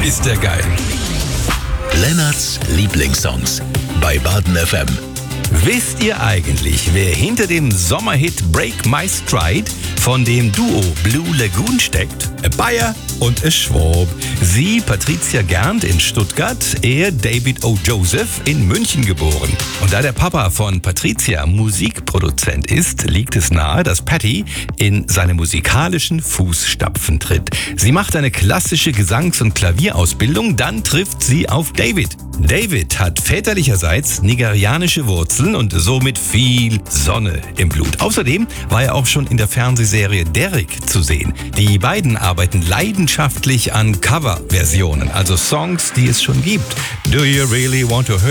ist der geil. Lennarts Lieblingssongs bei Baden FM. Wisst ihr eigentlich, wer hinter dem Sommerhit Break My Stride von dem Duo Blue Lagoon steckt? A Bayer und a Schwab. Sie, Patricia Gerndt in Stuttgart, er, David O. Joseph, in München geboren. Und da der Papa von Patricia Musikproduzent ist, liegt es nahe, dass Patty in seine musikalischen Fußstapfen tritt. Sie macht eine klassische Gesangs- und Klavierausbildung, dann trifft sie auf David. David hat väterlicherseits nigerianische Wurzeln und somit viel Sonne im Blut. Außerdem war er auch schon in der Fernsehserie Derrick zu sehen. Die beiden arbeiten leidenschaftlich an Coverversionen, also Songs, die es schon gibt. Do you really want to hurt